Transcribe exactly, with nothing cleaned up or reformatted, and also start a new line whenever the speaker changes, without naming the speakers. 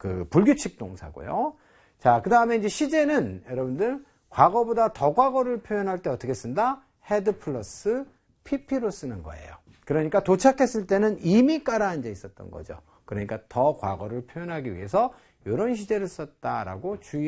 그 불규칙 동사고요. 자, 그 다음에 이제 시제는 여러분들 과거보다 더 과거를 표현할 때 어떻게 쓴다? had 플러스 pp로 쓰는 거예요. 그러니까 도착했을 때는 이미 깔아앉아 있었던 거죠. 그러니까 더 과거를 표현하기 위해서 이런 시제를 썼다라고 주의